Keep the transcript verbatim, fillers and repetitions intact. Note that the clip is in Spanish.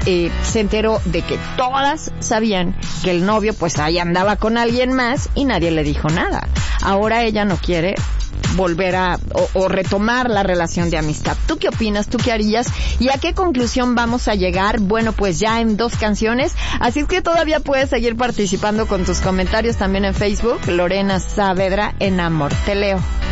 eh, se enteró de que todas sabían que el novio pues ahí andaba con alguien más y nadie le dijo nada. Ahora ella no quiere volver a o, o retomar la relación de amistad. ¿Tú qué opinas? ¿Tú qué harías? ¿Y a qué conclusión vamos a llegar? Bueno, pues ya en dos canciones, así es que todavía puedes seguir participando con tus comentarios también en Facebook. Lorena Saavedra en Amor. Te leo.